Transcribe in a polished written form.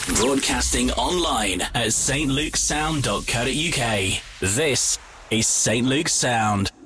Broadcasting online at stlukesound.co.uk. This is St. Luke's Sound.